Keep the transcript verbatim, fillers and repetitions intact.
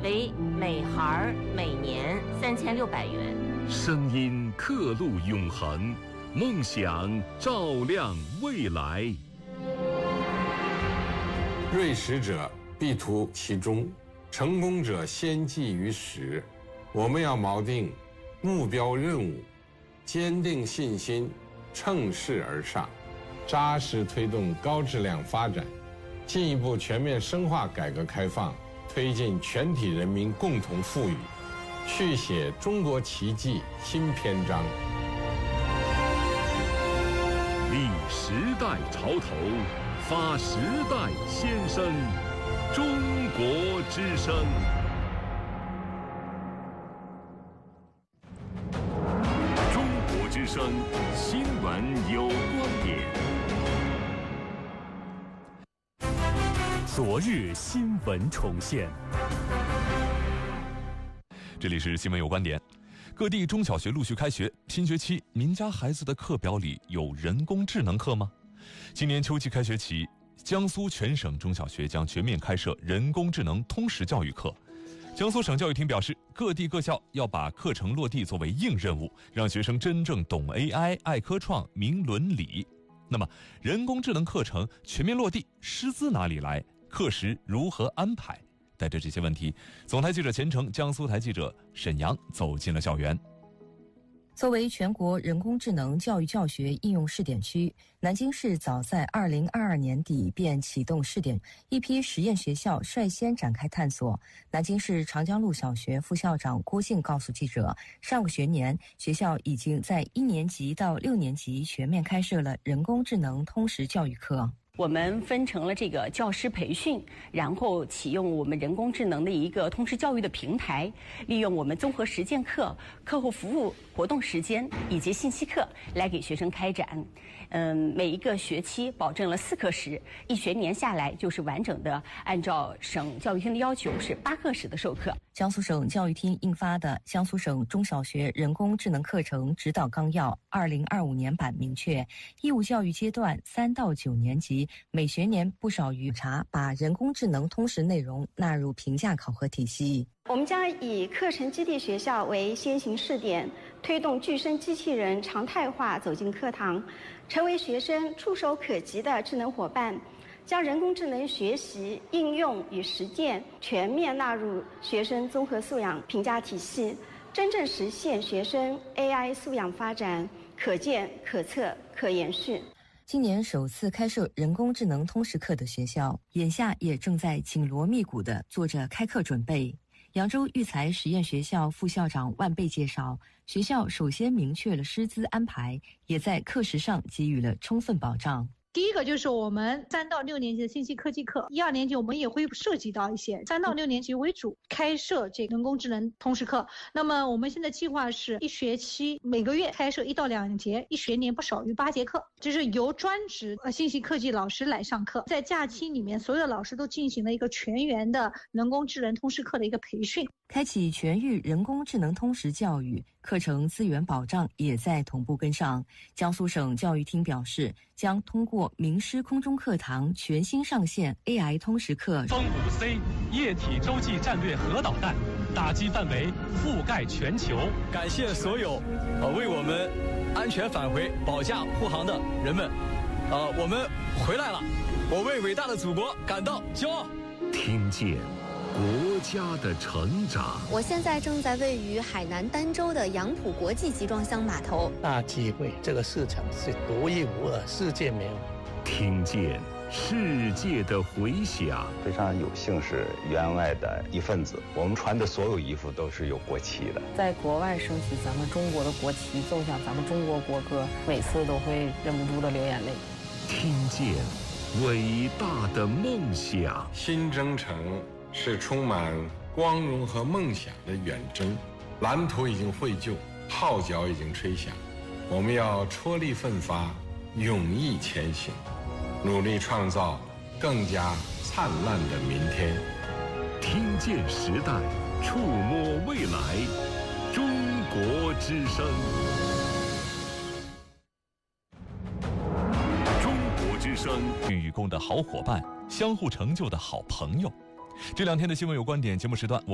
为每孩每年三千六百元。 声音刻录永恒，梦想照亮未来。 锐识者必图其中，成功者先记于始。我们要锚定目标任务，坚定信心，乘势而上，扎实推动高质量发展，进一步全面深化改革开放，推进全体人民共同富裕，续写中国奇迹新篇章。 立时代潮头，发时代先声，中国之声。中国之声新闻有观点。 昨日新闻重现。 这里是新闻有观点。各地中小学陆续开学，新学期您家孩子的课表里有人工智能课吗？今年秋季开学起，江苏全省中小学将全面开设人工智能通识教育课。江苏省教育厅表示，各地各校要把课程落地作为硬任务，让学生真正懂 A I、爱科创、明伦理。那么，人工智能课程全面落地，师资哪里来？课时如何安排？带着这些问题，总台记者钱程、江苏台记者沈阳走进了校园。 作为全国人工智能教育教学应用试点区，南京市早在二零二二年底便启动试点，一批实验学校率先展开探索。南京市长江路小学副校长郭静告诉记者，上个学年学校已经在一年级到六年级全面开设了人工智能通识教育课。 我们分成了这个教师培训，然后启用我们人工智能的一个通识教育的平台，利用我们综合实践课、课后服务活动时间以及信息课来给学生开展。嗯，每一个学期保证了四课时，一学年下来就是完整的按照省教育厅的要求是八课时的授课。 江苏省教育厅印发的《江苏省中小学人工智能课程指导纲要》二零二五年版明确，义务教育阶段三到九年级每学年不少于查把人工智能通识内容纳入评价考核体系。 我们将以课程基地学校为先行试点，推动具身机器人常态化走进课堂，成为学生触手可及的智能伙伴，将人工智能学习、应用与实践全面纳入学生综合素养评价体系，真正实现学生 A I 素养发展可见、可测、可延续。 今年首次开设人工智能通识课的学校，眼下也正在紧锣密鼓地做着开课准备。扬州育才实验学校副校长万贝介绍，学校首先明确了师资安排，也在课时上给予了充分保障。 第一个就是我们三到六年级的信息科技课，一二年级我们也会涉及到一些，三到六年级为主开设这个人工智能通识课。那么我们现在计划是一学期每个月开设一到两节，一学年不少于八节课，就是由专职呃信息科技老师来上课。在假期里面，所有的老师都进行了一个全员的人工智能通识课的一个培训， 开启全域人工智能通识教育，课程资源保障也在同步跟上。江苏省教育厅表示，将通过名师空中课堂全新上线 A I 通识课。 风五 C 液体洲际战略核导弹打击范围覆盖全球。 感谢所有呃为我们安全返回保驾护航的人们，呃我们回来了，我为伟大的祖国感到骄傲。 听见国家的成长。 我现在正在位于海南儋州的杨浦国际集装箱码头。 大机会，这个市场是独一无二，世界没有。 听见世界的回响。 非常有幸是员外的一份子，我们穿的所有衣服都是有国旗的。 在国外升起咱们中国的国旗，奏响咱们中国国歌，每次都会忍不住的流眼泪。 听见伟大的梦想。 新征程是充满光荣和梦想的远征，蓝图已经绘就，号角已经吹响，我们要踔厉奋发，勇毅前行，努力创造更加灿烂的明天。 听见时代，触摸未来，中国之声。 中国之声，与共的好伙伴，相互成就的好朋友。这两天的新闻有观点节目时段，我